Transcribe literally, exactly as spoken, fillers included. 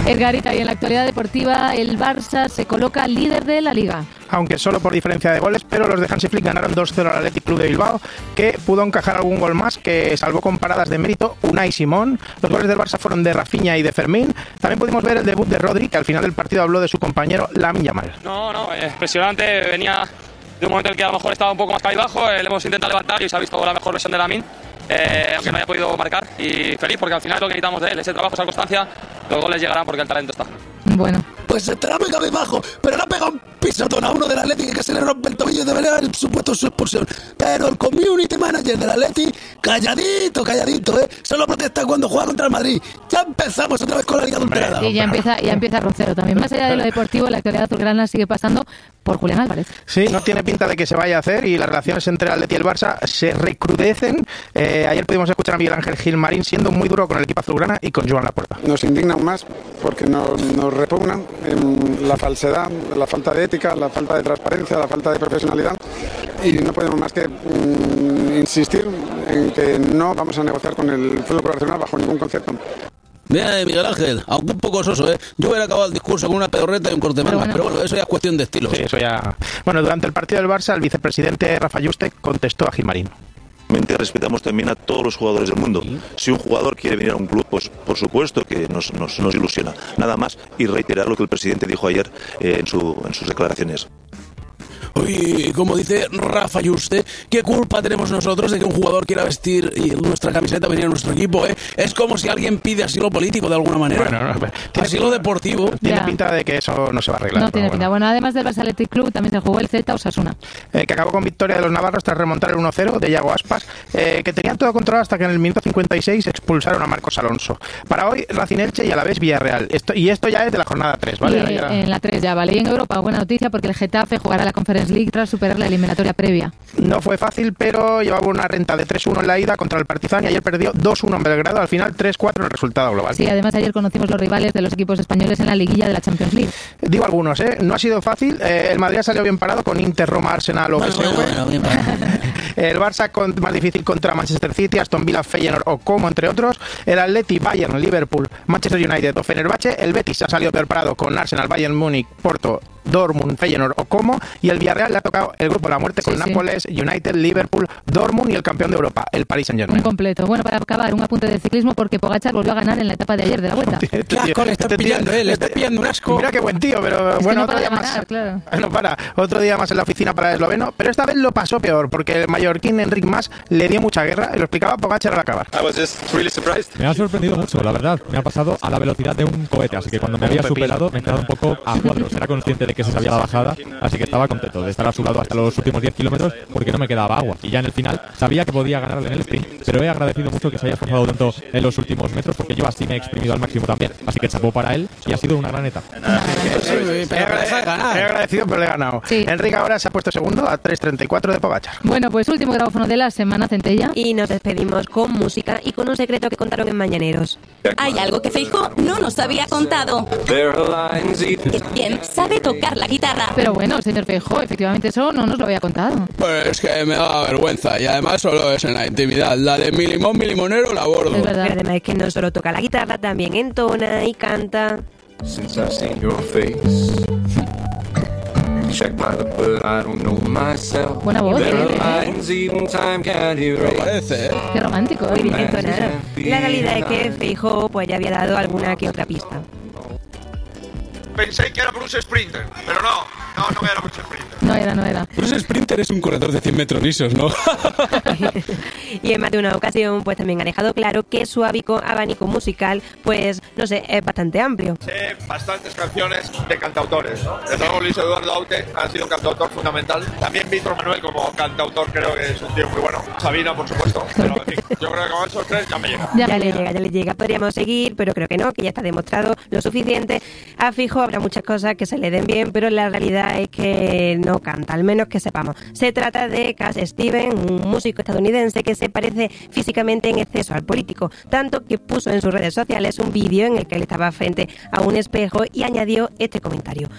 Edgarita, y en la actualidad deportiva, el Barça se coloca líder de la Liga. Aunque solo por diferencia de goles, pero los de Hansi Flick ganaron dos cero al Athletic Club de Bilbao, que pudo encajar algún gol más, que salvó con paradas de mérito Unai Simón. Los goles del Barça fueron de Rafinha y de Fermín. También pudimos ver el debut de Rodri, que al final del partido habló de su compañero Lamine Yamal. No, no, es impresionante. Venía de un momento en el que a lo mejor estaba un poco más cabizbajo, eh, le hemos intentado levantar y se ha visto la mejor versión de Lamine, eh, aunque no haya podido marcar. Y feliz porque al final lo que necesitamos de él, ese trabajo, esa constancia, los goles llegarán porque el talento está. Bueno. Pues estará muy cabizbajo, pero le ha pegado un pisotón a uno del Athletic que se le rompe el tobillo y debería haber supuesto su expulsión. Pero el community manager del Athletic, calladito, calladito, ¿eh? Solo protesta cuando juega contra el Madrid. Ya empezamos otra vez con la Liga adulterada. Y ya empieza, ya empieza Rocero también. Más allá de lo deportivo, la actualidad azulgrana sigue pasando por Julián Álvarez. Sí, no tiene pinta de que se vaya a hacer y las relaciones entre el Athletic y el Barça se recrudecen. Eh, ayer pudimos escuchar a Miguel Ángel Gilmarín siendo muy duro con el equipo azulgrana y con Joan Laporta. Nos indignan más porque nos, nos repugnan la falsedad, la falta de ética, la falta de transparencia, la falta de profesionalidad, y no podemos más que mm, insistir en que no vamos a negociar con el Fútbol Club Barcelona bajo ningún concepto. Mira, Miguel Ángel, aunque un poco soso, ¿eh? Yo hubiera acabado el discurso con una pedorreta y un corte pero, bueno. pero bueno, eso ya es cuestión de estilo. Sí, eso ya... Bueno, durante el partido del Barça, el vicepresidente Rafa Yuste contestó a Gilmarín. Respetamos también a todos los jugadores del mundo. Si un jugador quiere venir a un club, pues por supuesto que nos, nos, nos ilusiona. Nada más, y reiterar lo que el presidente dijo ayer eh, en, su, en sus declaraciones. Uy, como dice Rafa Yuste, ¿qué culpa tenemos nosotros de que un jugador quiera vestir nuestra camiseta, venir a nuestro equipo? ¿eh? Es como si alguien pide asilo político de alguna manera. Bueno, no, tiene asilo pinta, deportivo. Tiene ya. pinta de que eso no se va a arreglar. No tiene bueno. pinta. Bueno, además del Barça Athletic Club, también se jugó el Celta Osasuna. Eh, que acabó con victoria de los navarros tras remontar el uno cero de Iago Aspas, eh, que tenían todo controlado hasta que en el minuto cincuenta y seis expulsaron a Marcos Alonso. Para hoy, Racing Elche y Alavés Villarreal. Esto, y esto ya es de la jornada tres, ¿vale? Y, ya... En la tres ya, ¿vale? Y en Europa, buena noticia porque el Getafe jugará la Conference League tras superar la eliminatoria previa. No fue fácil, pero llevaba una renta de tres uno en la ida contra el Partizan y ayer perdió dos uno en Belgrado, al final tres cuatro en el resultado global. Sí, además ayer conocimos los rivales de los equipos españoles en la liguilla de la Champions League. Digo algunos, ¿eh? No ha sido fácil. Eh, el Madrid salió bien parado con Inter, Roma, Arsenal o P S V. Bueno, bueno, bueno, El Barça con, más difícil contra Manchester City, Aston Villa, Feyenoord o Como, entre otros. El Atleti, Bayern, Liverpool, Manchester United o Fenerbahce. El Betis ha salido peor parado con Arsenal, Bayern Múnich, Porto, Dortmund, Feyenoord o Como, y el Villarreal le ha tocado el grupo de la muerte con sí, Nápoles, sí. United, Liverpool, Dortmund y el campeón de Europa, el Paris Saint-Germain. Un completo. Bueno, para acabar, un apunte de ciclismo porque Pogačar volvió a ganar en la etapa de ayer de la Vuelta. Qué asco le está pillando, eh, le está pillando un asco. Mira qué buen tío, pero es bueno, no otro día matar, más. Claro. No para. Otro día más en la oficina para el esloveno, pero esta vez lo pasó peor porque el mallorquín Enric Mas le dio mucha guerra y lo explicaba Pogačar al acabar. I was just really surprised. Me ha sorprendido mucho, la verdad. Me ha pasado a la velocidad de un cohete, así que cuando me había superado me he quedado un poco a cuadros. Era consciente de que se sabía la bajada, así que estaba contento de estar a su lado hasta los últimos diez kilómetros porque no me quedaba agua. Y ya en el final sabía que podía ganarle en el sprint, pero he agradecido mucho que se haya esforzado tanto en los últimos metros porque yo así me he exprimido al máximo también. Así que chapó para él y ha sido una gran etapa. He agradecido, pero le he ganado. Sí. Enrique ahora se ha puesto segundo a tres treinta y cuatro de Pogačar. Bueno, pues último grabófono de la semana, Centella. Y nos despedimos con música y con un secreto que contaron en Mañaneros. Hay algo que Feijóo no nos había contado. Que bien sabe tocar la guitarra. Pero bueno, señor Feijóo, efectivamente eso no nos lo había contado. Pues es que me da vergüenza y además solo es en la intimidad. La de mi limón, mi limonero la bordo. Es verdad. Pero además es que no solo toca la guitarra, también entona y canta. Since I've seen your face, check my look, but I don't know myself. Buena voz, There are ¿eh? lines even time can't erase. Parece, ¿eh? Qué romántico. Muy bien entonado. La realidad es que Feijóo pues ya había dado alguna que otra pista. Pensé que era Bruce Sprinter, pero no, no, no era Bruce Sprinter. No era, no era. Bruce Sprinter es un corredor de cien metros lisos, ¿no? Y en más de una ocasión pues también ha dejado claro que su abanico, abanico musical pues no sé, es bastante amplio. Sé bastantes canciones de cantautores, ¿no? Desde luego Luis Eduardo Aute ha sido un cantautor fundamental. También Víctor Manuel como cantautor creo que es un tío muy bueno. Sabina, por supuesto. Pero en fin, yo creo que con esos tres ya me llega. Ya, ya le llega, ya le llega. Podríamos seguir, pero creo que no, que ya está demostrado lo suficiente. A Feijóo habrá muchas cosas que se le den bien, pero la realidad es que no canta, al menos que sepamos. Se trata de Cass Stevens, un músico estadounidense que se parece físicamente en exceso al político, tanto que puso en sus redes sociales un vídeo en el que él estaba frente a un espejo y añadió este comentario.